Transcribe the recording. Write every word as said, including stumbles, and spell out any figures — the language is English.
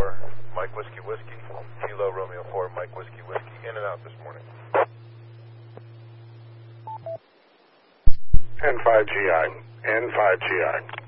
four, Mike Whiskey Whiskey, Kilo Romeo four, Mike Whiskey Whiskey, in and out this morning. N five G I, N five G I.